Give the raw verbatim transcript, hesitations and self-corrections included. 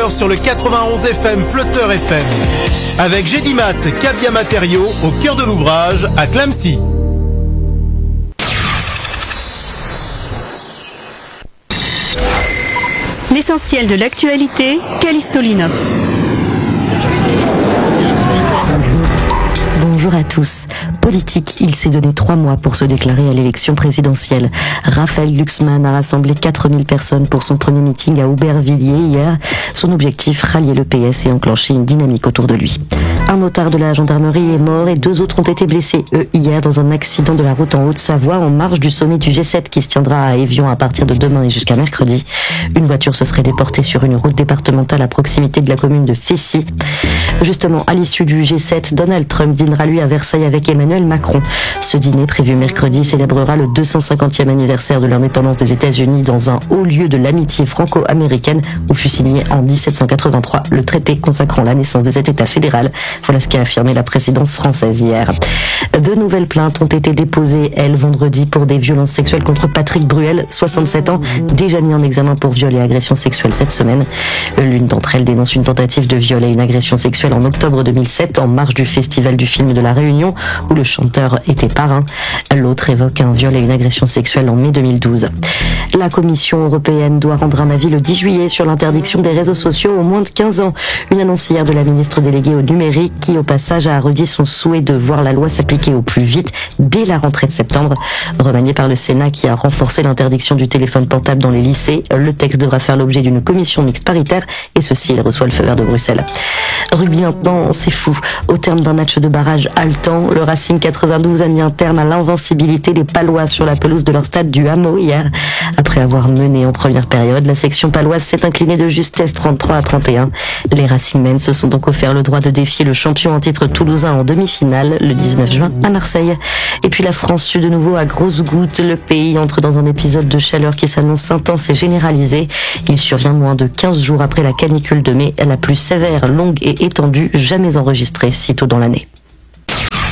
heures sur le quatre-vingt-onze F M Flotteur F M. Avec Gédimat, Cabia Matériaux, au cœur de l'ouvrage, à Clamecy. L'essentiel de l'actualité, Callisto Linov. Bonjour à tous. Politique, il s'est donné trois mois pour se déclarer à l'élection présidentielle. Raphaël Glucksmann a rassemblé quatre mille personnes pour son premier meeting à Aubervilliers hier. Son objectif, rallier le P S et enclencher une dynamique autour de lui. Un motard de la gendarmerie est mort et deux autres ont été blessés, eux, hier, dans un accident de la route en Haute-Savoie en marge du sommet du G sept qui se tiendra à Évian à partir de demain et jusqu'à mercredi. Une voiture se serait déportée sur une route départementale à proximité de la commune de Fessy. Justement, à l'issue du G sept, Donald Trump dînera lui à Versailles avec Emmanuel Macron. Ce dîner, prévu mercredi, célébrera le deux cent cinquantième anniversaire de l'indépendance des États-Unis dans un haut lieu de l'amitié franco-américaine où fut signé en dix-sept cent quatre-vingt-trois le traité consacrant la naissance de cet État fédéral. Voilà ce qu'a affirmé la présidence française hier. De nouvelles plaintes ont été déposées, elles, vendredi, pour des violences sexuelles contre Patrick Bruel, soixante-sept ans, déjà mis en examen pour viol et agression sexuelle cette semaine. L'une d'entre elles dénonce une tentative de viol et une agression sexuelle en octobre deux mille sept, en marge du Festival du film de la Réunion, où le chanteur était parrain. L'autre évoque un viol et une agression sexuelle en mai deux mille douze. La Commission européenne doit rendre un avis le dix juillet sur l'interdiction des réseaux sociaux aux moins de quinze ans. Une annonce hier de la ministre déléguée au numérique qui, au passage, a redit son souhait de voir la loi s'appliquer au plus vite dès la rentrée de septembre. Remanié par le Sénat qui a renforcé l'interdiction du téléphone portable dans les lycées, le texte devra faire l'objet d'une commission mixte paritaire et ceci, il reçoit le feu vert de Bruxelles. Rugby maintenant, c'est fou. Au terme d'un match de barrage haletant, le Racing quatre-vingt-douze a mis un terme à l'invincibilité des Palois sur la pelouse de leur stade du Hameau hier. Après avoir mené en première période, la section paloise s'est inclinée de justesse trente-trois à trente et un. Les Racingmen se sont donc offert le droit de défier le champion en titre toulousain en demi-finale le dix-neuf juin à Marseille. Et puis la France suit de nouveau à grosses gouttes. Le pays entre dans un épisode de chaleur qui s'annonce intense et généralisé. Il survient moins de quinze jours après la canicule de mai, la plus sévère, longue et étendue jamais enregistrée si tôt dans l'année.